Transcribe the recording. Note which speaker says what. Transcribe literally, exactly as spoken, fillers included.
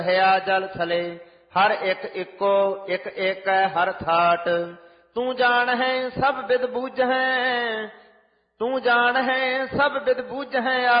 Speaker 1: ਰਹਿਆ ਜਲ ਥਲੇ। ਹਰ ਇੱਕ ਇੱਕੋ ਇੱਕ ਇੱਕ ਹੈ ਹਰ ਥਾਟ। ਤੂੰ ਜਾਣ ਹੈ ਸਭ ਬਿਦ ਬੂਝ ਹੈ, ਤੂੰ ਜਾਣ ਹੈ ਸਭ ਬਿਦ ਬੂਝ ਹੈ।